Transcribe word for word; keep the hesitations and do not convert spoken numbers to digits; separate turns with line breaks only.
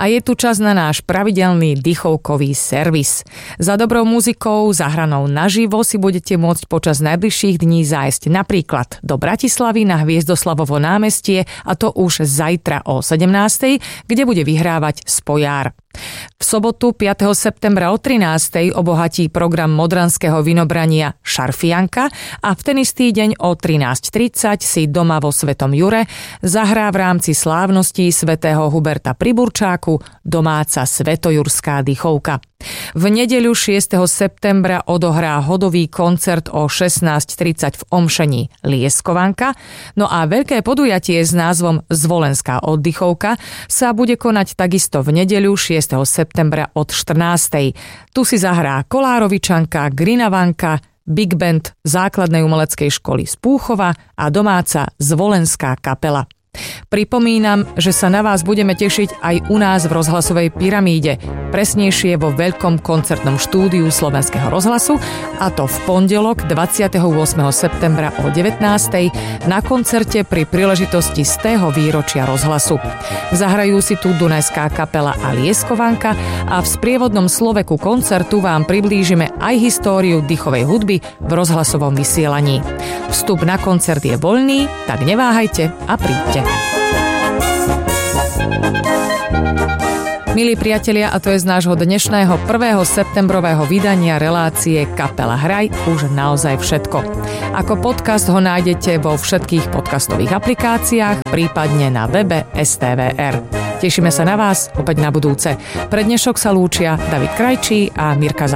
A je tu čas na náš pravidelný dychovkový servis. Za dobrou muzikou, zahranou naživo si budete môcť počas najbližších dní zájsť napríklad do Bratislavy na Hviezdoslavovo námestie, a to už zajtra o sedemnástej, kde bude vyhrávať Spojár. V sobotu piateho septembra o trinástej obohatí program modranského vinobrania Šarfianka a v ten istý deň o trinásť tridsať si doma vo Svetom Jure zahrá v rámci slávností svätého Huberta pri Burčáku domáca svetojurská dychovka. V nedeľu šiesteho septembra odohrá hodový koncert o šestnásť tridsať v Omšení Lieskovanka, no a veľké podujatie s názvom Zvolenská oddychovka sa bude konať takisto v nedeľu šiesteho septembra od štrnástej. Tu si zahrá Kolárovičanka, Grinavanka, Big Band Základnej umeleckej školy z Púchova a domáca Zvolenská kapela. Pripomínam, že sa na vás budeme tešiť aj u nás v rozhlasovej pyramíde, presnejšie vo veľkom koncertnom štúdiu Slovenského rozhlasu, a to v pondelok dvadsiateho ôsmeho septembra o devätnástej na koncerte pri príležitosti stého výročia rozhlasu. Zahrajú si tu Dunajská kapela a Lieskovanka a v sprievodnom slove ku koncertu vám priblížime aj históriu dychovej hudby v rozhlasovom vysielaní. Vstup na koncert je voľný, tak neváhajte a príďte. Milí priatelia, a to je z nášho dnešného prvého septembrového vydania relácie Kapela Hraj už naozaj všetko. Ako podcast ho nájdete vo všetkých podcastových aplikáciách, prípadne na webe es té vé er. Tešíme sa na vás opäť na budúce. Pre dnešok sa lúčia David Krajčí a Mirka